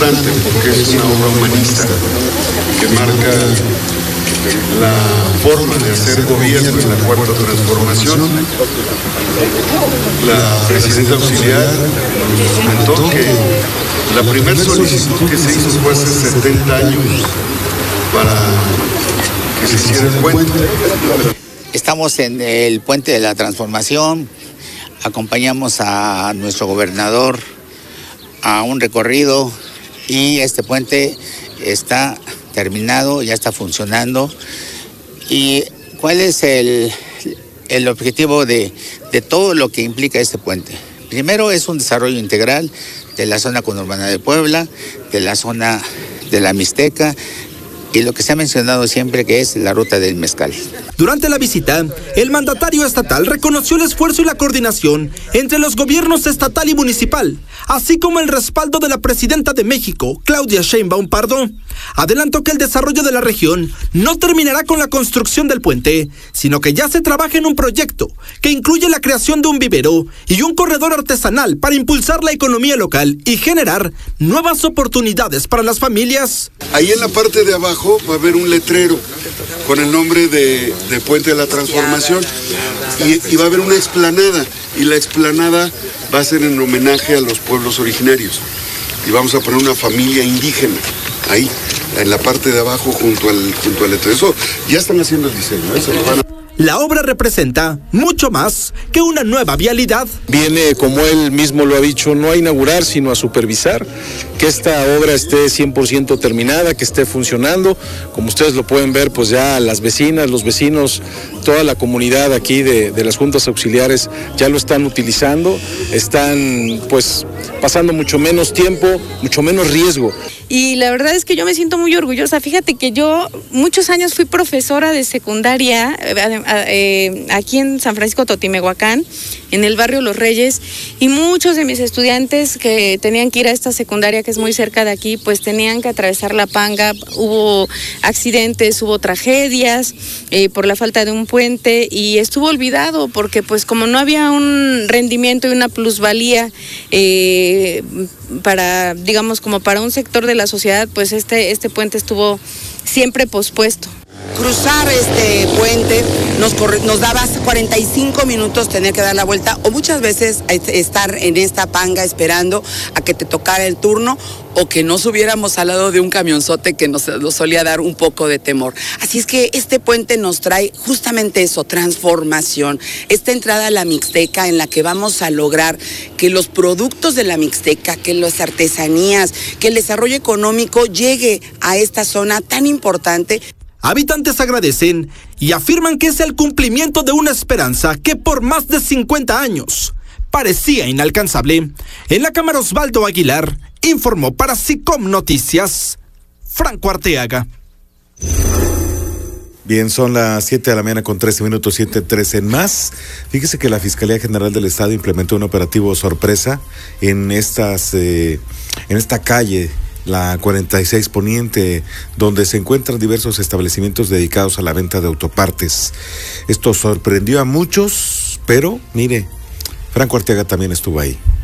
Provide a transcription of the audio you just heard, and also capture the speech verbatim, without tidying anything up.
importante porque es una obra humanista que marca la forma de hacer gobierno en la cuarta transformación. La presidenta auxiliar nos comentó que la primera solicitud que se hizo fue hace setenta años para que se hiciera el puente. Estamos en el puente de la transformación, acompañamos a nuestro gobernador a un recorrido y este puente está terminado, ya está funcionando. ¿Y cuál es el, el objetivo de, de todo lo que implica este puente? Primero, es un desarrollo integral de la zona conurbana de Puebla, de la zona de la Mixteca, y lo que se ha mencionado siempre, que es la ruta del mezcal. Durante la visita, el mandatario estatal reconoció el esfuerzo y la coordinación entre los gobiernos estatal y municipal, así como el respaldo de la presidenta de México, Claudia Sheinbaum Pardo. Adelantó que el desarrollo de la región no terminará con la construcción del puente, sino que ya se trabaja en un proyecto que incluye la creación de un vivero y un corredor artesanal para impulsar la economía local y generar nuevas oportunidades para las familias. Ahí en la parte de abajo va a haber un letrero con el nombre de, de Puente de la Transformación y, y va a haber una explanada, y la explanada va a ser en homenaje a los pueblos originarios, y vamos a poner una familia indígena ahí, en la parte de abajo junto al, junto al letrero. Eso ya están haciendo el diseño, ¿eh? Se lo van a... La obra representa mucho más que una nueva vialidad. Viene, como él mismo lo ha dicho, no a inaugurar, sino a supervisar que esta obra esté cien por ciento terminada, que esté funcionando. Como ustedes lo pueden ver, pues ya las vecinas, los vecinos, toda la comunidad aquí de, de las juntas auxiliares ya lo están utilizando, están pues pasando mucho menos tiempo, mucho menos riesgo. Y la verdad es que yo me siento muy orgullosa. Fíjate que yo muchos años fui profesora de secundaria eh, aquí en San Francisco Totimehuacán, en el barrio Los Reyes, y muchos de mis estudiantes que tenían que ir a esta secundaria que es muy cerca de aquí, pues tenían que atravesar la Panga. Hubo accidentes, hubo tragedias eh, por la falta de un puente, y estuvo olvidado porque pues como no había un rendimiento y una plusvalía eh, para, digamos, como para un sector de la sociedad, pues este, este puente estuvo siempre pospuesto. Cruzar este puente nos, corre, nos daba cuarenta y cinco minutos tener que dar la vuelta, o muchas veces estar en esta panga esperando a que te tocara el turno, o que no subiéramos al lado de un camionzote que nos, nos solía dar un poco de temor. Así es que este puente nos trae justamente eso, transformación, esta entrada a la Mixteca en la que vamos a lograr que los productos de la Mixteca, que las artesanías, que el desarrollo económico llegue a esta zona tan importante. Habitantes agradecen y afirman que es el cumplimiento de una esperanza que por más de cincuenta años parecía inalcanzable. En la cámara, Osvaldo Aguilar informó para SICOM Noticias, Franco Arteaga. Bien, son las siete de la mañana con trece minutos, siete trece en más. Fíjese que la Fiscalía General del Estado implementó un operativo sorpresa en estas, eh, en esta calle, la cuarenta y seis Poniente, donde se encuentran diversos establecimientos dedicados a la venta de autopartes. Esto sorprendió a muchos, pero mire, Franco Arteaga también estuvo ahí.